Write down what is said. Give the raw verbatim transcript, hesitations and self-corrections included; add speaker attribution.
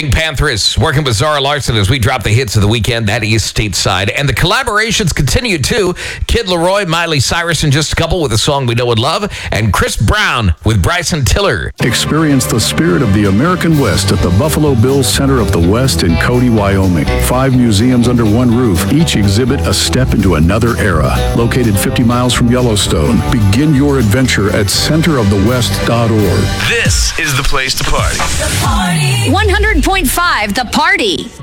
Speaker 1: Pink Panthers working with Zara Larson as we drop the hits of the weekend. That is stateside. And the collaborations continue too. Kid Laroi, Miley Cyrus in just a couple with a song we know and love. And Chris Brown with Bryson Tiller.
Speaker 2: Experience the spirit of the American West at the Buffalo Bills Center of the West in Cody, Wyoming. Five museums under one roof. Each exhibit a step into another era. Located fifty miles from Yellowstone. Begin your adventure at center of the west dot org.
Speaker 3: This is the place to party.
Speaker 4: The Party. one hundred point five The Party.